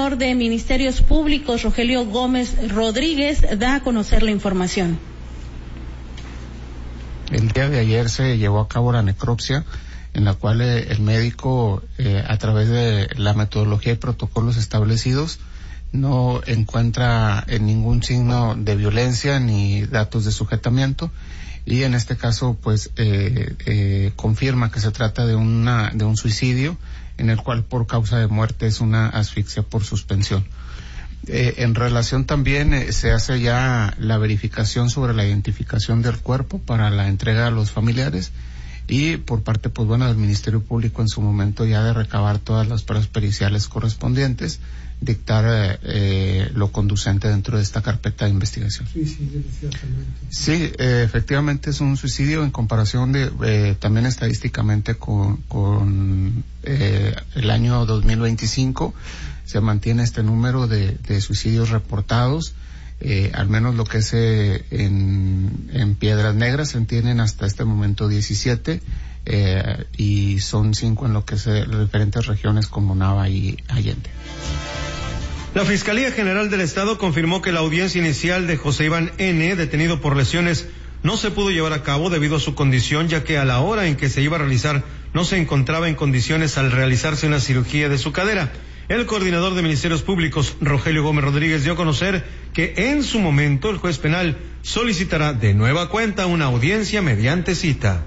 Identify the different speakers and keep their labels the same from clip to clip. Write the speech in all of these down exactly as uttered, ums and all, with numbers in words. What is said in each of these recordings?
Speaker 1: coordinador de Ministerios Públicos, Rogelio Gómez Rodríguez, da a conocer la información.
Speaker 2: El día de ayer se llevó a cabo la necropsia, en la cual eh, el médico, eh, a través de la metodología y protocolos establecidos, no encuentra en ningún signo de violencia ni datos de sujetamiento, y en este caso pues eh, eh, confirma que se trata de una de un suicidio, en el cual por causa de muerte es una asfixia por suspensión. Eh, en relación también eh, se hace ya la verificación sobre la identificación del cuerpo para la entrega a los familiares, y por parte pues bueno del Ministerio Público en su momento ya de recabar todas las pruebas periciales correspondientes, dictar eh, eh, lo conducente dentro de esta carpeta de investigación.
Speaker 3: Suicidio, ciertamente.
Speaker 2: Sí, eh, efectivamente es un suicidio en comparación de eh, también estadísticamente con, con eh, el año dos mil veinticinco. Se mantiene este número de, de suicidios reportados, eh, al menos lo que es eh, en, en Piedras Negras se tienen hasta este momento diecisiete, eh, y son cinco en lo que es eh, diferentes regiones como Nava y Allende.
Speaker 4: La Fiscalía General del Estado confirmó que la audiencia inicial de José Iván N., detenido por lesiones, no se pudo llevar a cabo debido a su condición, ya que a la hora en que se iba a realizar no se encontraba en condiciones al realizarse una cirugía de su cadera. El coordinador de Ministerios Públicos, Rogelio Gómez Rodríguez, dio a conocer que en su momento el juez penal solicitará de nueva cuenta una audiencia mediante cita.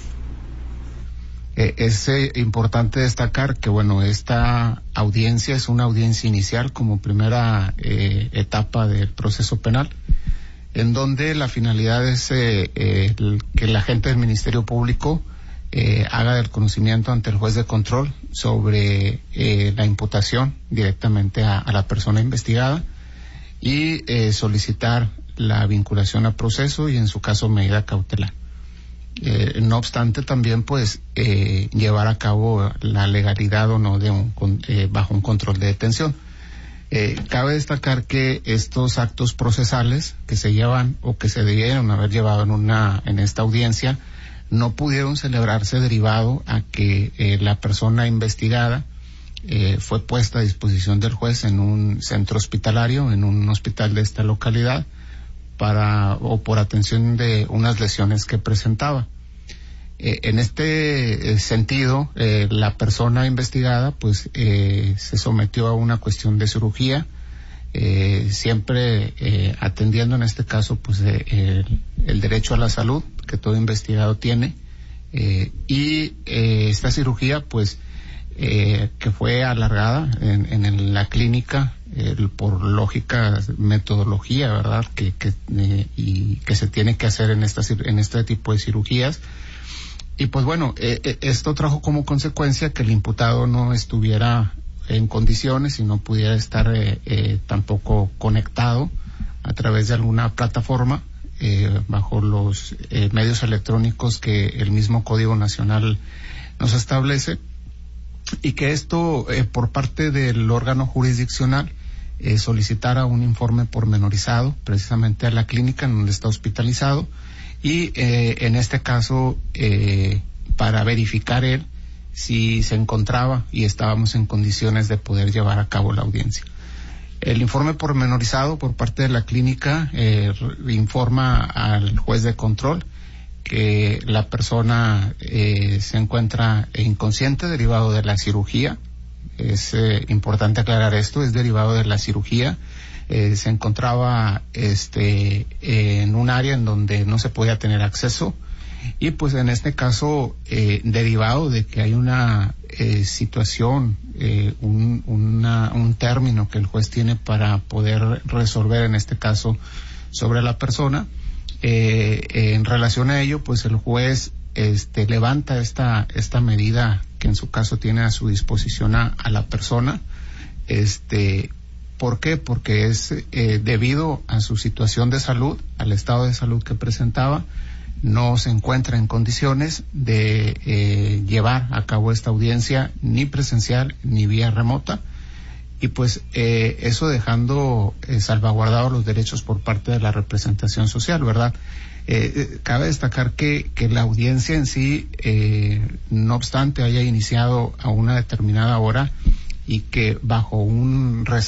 Speaker 2: Eh, es eh, importante destacar que, bueno, esta audiencia es una audiencia inicial como primera eh, etapa del proceso penal, en donde la finalidad es eh, eh, el, que el agente del Ministerio Público eh, haga el conocimiento ante el juez de control sobre eh, la imputación directamente a, a la persona investigada, y eh, solicitar la vinculación a proceso y, en su caso, medida cautelar. Eh, no obstante, también pues eh, llevar a cabo la legalidad o no de un eh, bajo un control de detención. Eh, cabe destacar que estos actos procesales que se llevan o que se debieron haber llevado en una en esta audiencia no pudieron celebrarse derivado a que eh, la persona investigada eh, fue puesta a disposición del juez en un centro hospitalario, en un hospital de esta localidad, para o por atención de unas lesiones que presentaba. Eh, en este eh, sentido, eh, la persona investigada pues eh, se sometió a una cuestión de cirugía, eh, siempre eh, atendiendo en este caso pues eh, el, el derecho a la salud que todo investigado tiene, eh, y eh, esta cirugía pues eh, que fue alargada en, en la clínica el, por lógica metodología, verdad, que, que eh, y que se tiene que hacer en esta en este tipo de cirugías. Y pues bueno, eh, esto trajo como consecuencia que el imputado no estuviera en condiciones y no pudiera estar eh, eh, tampoco conectado a través de alguna plataforma eh, bajo los eh, medios electrónicos que el mismo Código Nacional nos establece, y que esto eh, por parte del órgano jurisdiccional eh, solicitara un informe pormenorizado precisamente a la clínica en donde está hospitalizado, y eh, en este caso eh, para verificar él si se encontraba y estábamos en condiciones de poder llevar a cabo la audiencia. El informe pormenorizado por parte de la clínica eh, informa al juez de control que la persona eh, se encuentra inconsciente derivado de la cirugía. Es eh, importante aclarar esto, es derivado de la cirugía. Eh, se encontraba este eh, en un área en donde no se podía tener acceso, y pues en este caso eh, derivado de que hay una eh, situación, eh, un, una, un término que el juez tiene para poder resolver en este caso sobre la persona. Eh, eh, en relación a ello, pues el juez este, levanta esta esta medida que en su caso tiene a su disposición a, a la persona. Este, ¿por qué? Porque es eh, debido a su situación de salud, al estado de salud que presentaba, no se encuentra en condiciones de eh, llevar a cabo esta audiencia ni presencial ni vía remota. Y pues eh, eso dejando eh, salvaguardados los derechos por parte de la representación social, ¿verdad? Eh, eh, cabe destacar que, que la audiencia en sí, eh, no obstante haya iniciado a una determinada hora y que bajo un